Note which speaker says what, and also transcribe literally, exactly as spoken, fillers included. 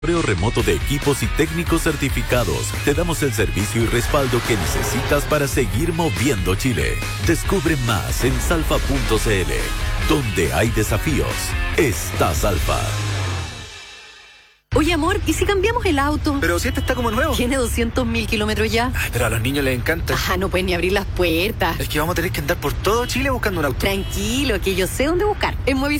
Speaker 1: Monitoreo remoto de equipos y técnicos certificados. Te damos el servicio y respaldo que necesitas para seguir moviendo Chile. Descubre más en salfa punto c l. Donde hay desafíos, está Salfa.
Speaker 2: Oye, amor, ¿y si cambiamos el auto?
Speaker 3: Pero si este está como nuevo.
Speaker 2: Tiene doscientos mil kilómetros ya.
Speaker 3: Ay, pero a los niños les encanta.
Speaker 2: Ah, no pueden ni abrir las puertas.
Speaker 3: Es que vamos a tener que andar por todo Chile buscando un auto.
Speaker 2: Tranquilo, que yo sé dónde buscar. En Movistar